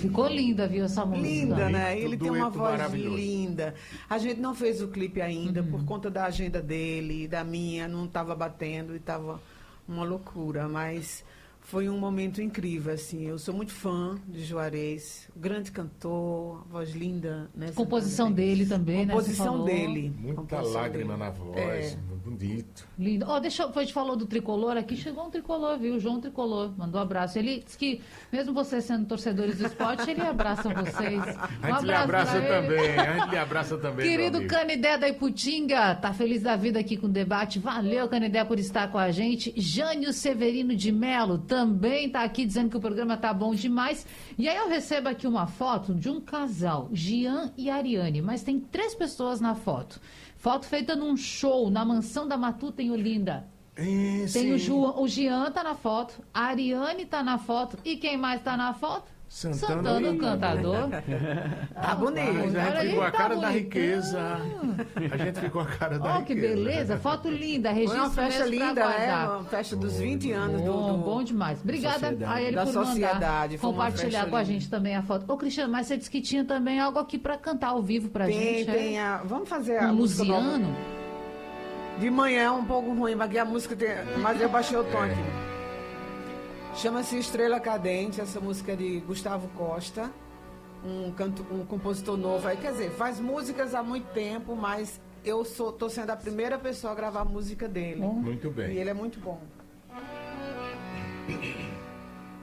ficou linda, viu, essa música? Linda, né? Ele tem uma Dueto voz linda. A gente não fez o clipe ainda por conta da agenda dele e da minha, não estava batendo e estava uma loucura, mas foi um momento incrível, assim. Eu sou muito fã de Juarez, grande cantor, voz linda. Né? Composição dele também, Composição dele. Muita Composição lágrima dele. na voz, bonito. Lindo. Ó, deixa eu, a gente falou do Tricolor aqui, chegou um Tricolor, viu? O João Tricolor, mandou um abraço. Ele disse que, mesmo vocês sendo torcedores do esporte, ele abraça vocês. A gente lhe abraça também, a gente lhe abraça também. Querido Canidé da Iputinga, tá feliz da vida aqui com o debate. Valeu, Canidé, por estar com a gente. Jânio Severino de Melo também tá aqui dizendo que o programa tá bom demais. E aí eu recebo aqui uma foto de um casal, Gian e Ariane, mas tem 3 pessoas na foto. Foto feita num show na Mansão da Matuta em Olinda. Tem o Gian tá na foto, a Ariane tá na foto e quem mais tá na foto? Santana o Cantador. Tá bonito. A gente ficou a cara da riqueza. A gente ficou a cara da riqueza. Ó, que beleza. Foto linda. Foi Registro uma festa mesmo pra linda, né? guardar. Uma festa dos 20 anos Bom demais. Obrigada a ele da por sociedade. mandar Foi uma compartilhar festa com a linda. gente também a foto. Ô, Cristiano, mas você disse que tinha também algo aqui pra cantar ao vivo pra gente. Tem vamos fazer a Um música Luciano. nova. De manhã é um pouco ruim, mas aqui a música tem... Mas eu baixei o tom aqui. Chama-se Estrela Cadente, essa música é de Gustavo Costa, um compositor novo aí. Quer dizer, faz músicas há muito tempo, mas eu tô sendo a primeira pessoa a gravar a música dele. Muito bem. E ele é muito bom.